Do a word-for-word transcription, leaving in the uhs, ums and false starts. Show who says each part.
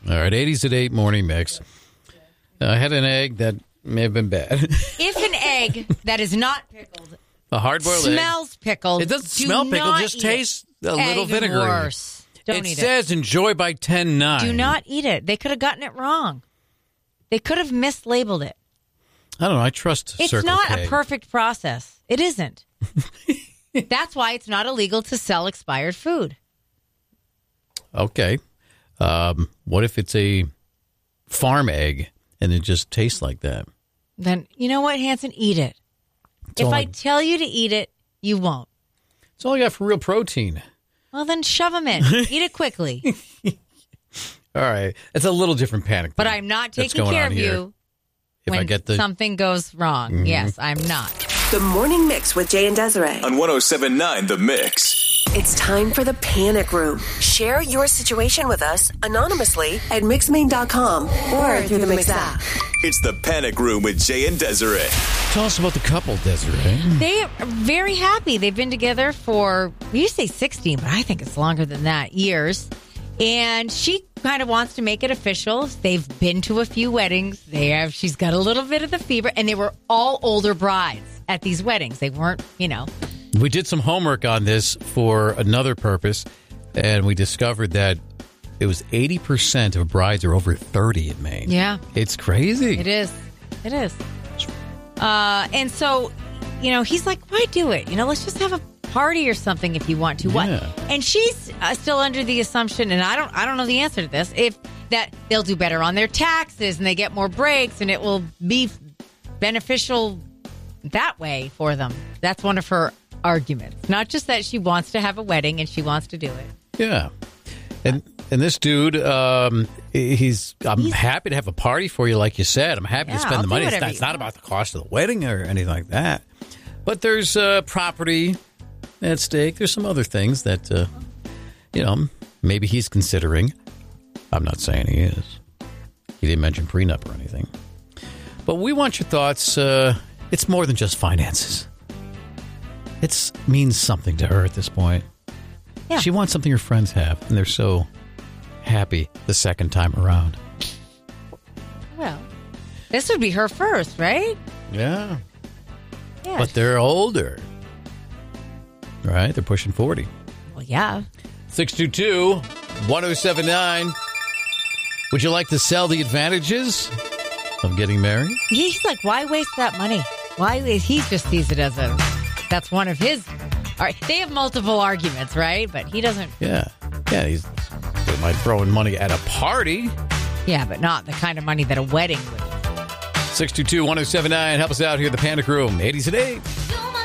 Speaker 1: All right, eighties at eight morning mix. I had an egg that may have been bad.
Speaker 2: If an egg that is not pickled
Speaker 1: A hard-boiled egg.
Speaker 2: smells pickled,
Speaker 1: It doesn't
Speaker 2: do
Speaker 1: smell pickled,
Speaker 2: not
Speaker 1: just
Speaker 2: eat
Speaker 1: tastes
Speaker 2: it.
Speaker 1: a little
Speaker 2: Even
Speaker 1: vinegary.
Speaker 2: worse. Don't
Speaker 1: it
Speaker 2: eat
Speaker 1: says
Speaker 2: it.
Speaker 1: enjoy by ten nine.
Speaker 2: Do not eat it. They could have gotten it wrong. They could have mislabeled it.
Speaker 1: I don't know. I trust
Speaker 2: It's
Speaker 1: Circle
Speaker 2: not
Speaker 1: K.
Speaker 2: a perfect process. It isn't. That's why it's not illegal to sell expired food.
Speaker 1: Okay. Um, what if it's a farm egg and it just tastes like that?
Speaker 2: Then, you know what, Hanson? Eat it.
Speaker 1: It's
Speaker 2: if
Speaker 1: all
Speaker 2: I
Speaker 1: I-
Speaker 2: tell you to eat it, you won't.
Speaker 1: It's all I got for real protein.
Speaker 2: Well, then shove them in. Eat it quickly.
Speaker 1: All right. It's a little different panic.
Speaker 2: But I'm not
Speaker 1: that's
Speaker 2: taking
Speaker 1: going
Speaker 2: care
Speaker 1: on
Speaker 2: of
Speaker 1: here.
Speaker 2: you
Speaker 1: If
Speaker 2: when
Speaker 1: I get the
Speaker 2: something goes wrong.
Speaker 1: Mhm.
Speaker 2: Yes, I'm not.
Speaker 3: The Morning Mix with Jay and Desiree.
Speaker 4: On one oh seven point nine The Mix.
Speaker 3: It's time for the Panic Room. Share your situation with us anonymously at mix main dot com or through the Mix app.
Speaker 4: It's the Panic Room with Jay and Desiree.
Speaker 1: Tell us about the couple, Desiree.
Speaker 2: They are very happy. They've been together for, we used to say sixteen, but I think it's longer than that, years. And she kind of wants to make it official. They've been to a few weddings. They have. She's got a little bit of the fever. And they were all older brides at these weddings. They weren't, you know.
Speaker 1: We did some homework on this for another purpose, and we discovered that it was eighty percent of brides are over thirty in Maine.
Speaker 2: Yeah.
Speaker 1: It's crazy.
Speaker 2: It is. It is. Uh, and so, you know, he's like, why do it? You know, let's just have a party or something if you want to. What?
Speaker 1: Yeah.
Speaker 2: And she's uh, still under the assumption, and I don't, I don't know the answer to this, if that they'll do better on their taxes and they get more breaks and it will be beneficial that way for them. That's one of her arguments. Not just that she wants to have a wedding and she wants to do it.
Speaker 1: Yeah. And and this dude, um, he's I'm
Speaker 2: He's-
Speaker 1: happy to have a party for you, like you said. I'm happy
Speaker 2: Yeah,
Speaker 1: to spend
Speaker 2: I'll
Speaker 1: the
Speaker 2: do
Speaker 1: money. It's
Speaker 2: whatever
Speaker 1: not, it's
Speaker 2: you
Speaker 1: not about the cost of the wedding or anything like that. But there's uh, property at stake. There's some other things that, uh, you know, maybe he's considering. I'm not saying he is. He didn't mention prenup or anything. But we want your thoughts. Uh, it's more than just finances. It means something to her at this point.
Speaker 2: Yeah.
Speaker 1: She wants something her friends have, and they're so happy the second time around.
Speaker 2: Well, this would be her first, right?
Speaker 1: Yeah.
Speaker 2: Yeah.
Speaker 1: But they're older. Right? They're pushing forty.
Speaker 2: Well, yeah.
Speaker 1: six two two, one oh seven nine. Would you like to sell the advantages of getting married?
Speaker 2: He's like, why waste that money? Why? He just sees it as a, that's one of his. All right. They have multiple arguments, right? But he doesn't.
Speaker 1: Yeah. Yeah, he's they might throw in money at a party.
Speaker 2: Yeah, but not the kind of money that a wedding would.
Speaker 1: six two two, one oh seven nine. Help us out here at the Panic Room. eighties at eight.